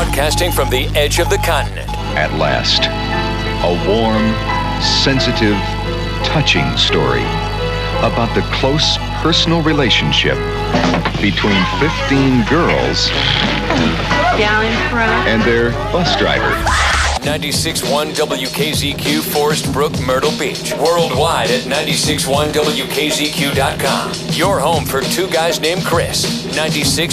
Broadcasting from the edge of the continent. At last, a warm, sensitive, touching story about the close personal relationship between 15 girls down in front and their bus driver. 96.1 WKZQ, Forest Brook, Myrtle Beach. Worldwide at 96.1WKZQ.com. Your home for two guys named Chris. 96.